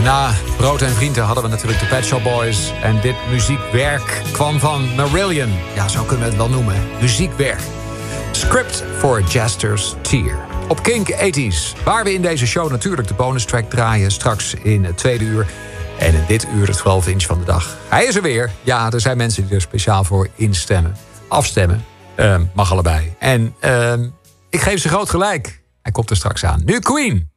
Na Brood en Vrienden hadden we natuurlijk de Pet Shop Boys. En dit muziekwerk kwam van Marillion. Ja, zo kunnen we het wel noemen. Muziekwerk. Script for Jester's Tear. Op Kink 80s. Waar we in deze show natuurlijk de bonus track draaien. Straks in het tweede uur. En in dit uur het 12-inch van de dag. Hij is er weer. Ja, er zijn mensen die er speciaal voor instemmen. Afstemmen. Mag allebei. En ik geef ze groot gelijk. Hij komt er straks aan. Nu Queen.